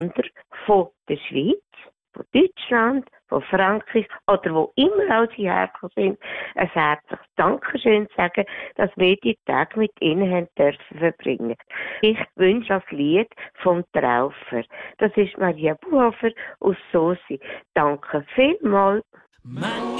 von der Schweiz, von Deutschland, von Frankreich oder wo immer auch sie hergekommen sind, ein herzliches Dankeschön sagen, dass wir die Tage mit ihnen haben dürfen verbringen. Ich wünsche das Lied vom Traufer. Das ist Maria Buhofer aus Sosi. Danke vielmals.